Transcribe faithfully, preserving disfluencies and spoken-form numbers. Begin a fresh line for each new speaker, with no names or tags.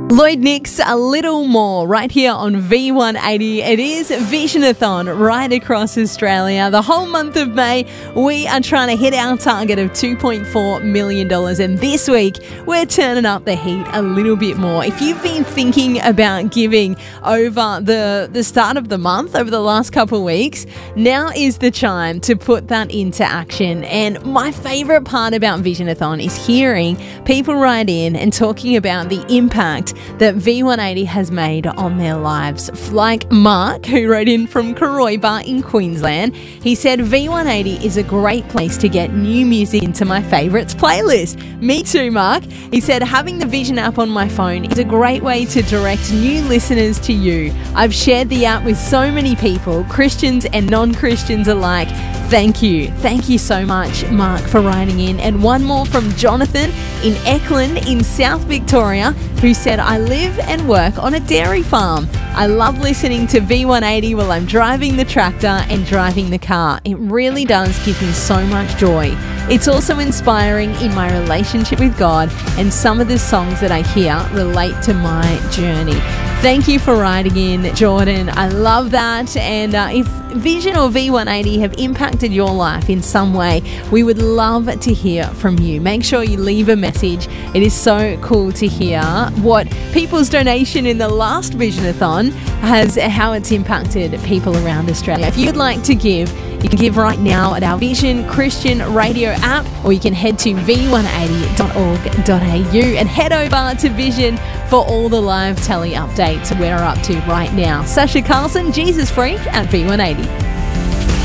Lloyd Nix, a little more right here on V one eighty. It is Visionathon right across Australia. The whole month of May, we are trying to hit our target of two point four million dollars. And this week, we're turning up the heat a little bit more. If you've been thinking about giving over the, the start of the month, over the last couple of weeks, now is the time to put that into action. And my favourite part about Visionathon is hearing people write in and talking about the impact that V one eighty has made on their lives. Like Mark, who wrote in from Koroiba in Queensland. He said, V one eighty is a great place to get new music into my favourites playlist. Me too, Mark. He said, having the Vision app on my phone is a great way to direct new listeners to you. I've shared the app with so many people, Christians and non-Christians alike. Thank you. Thank you so much, Mark, for writing in. And one more from Jonathan in Eckland in South Victoria, who said, I live and work on a dairy farm. I love listening to V one eighty while I'm driving the tractor and driving the car. It really does give me so much joy. It's also inspiring in my relationship with God, and some of the songs that I hear relate to my journey. Thank you for writing in, Jordan. I love that. And uh, if Vision or V one eighty have impacted your life in some way, we would love to hear from you. Make sure you leave a message. It is so cool to hear what people's donation in the last Visionathon has, how it's impacted people around Australia. If you'd like to give, you can give right now at our Vision Christian Radio app, or you can head to v one eighty dot org dot a u and head over to Vision for all the live telly updates we're up to right now. Sasha Carlson, Jesus Freak at V one eighty.